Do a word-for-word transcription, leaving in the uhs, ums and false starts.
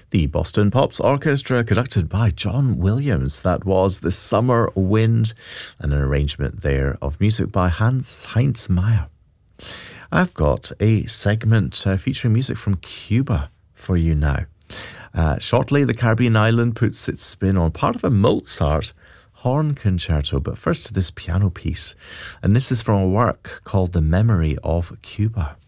The Boston Pops Orchestra, conducted by John Williams. That was The Summer Wind, and an arrangement there of music by Hans Heinz Meyer. I've got a segment uh, featuring music from Cuba for you now. Uh, shortly, the Caribbean island puts its spin on part of a Mozart horn concerto, but first to this piano piece, and this is from a work called The Memory of Cuba.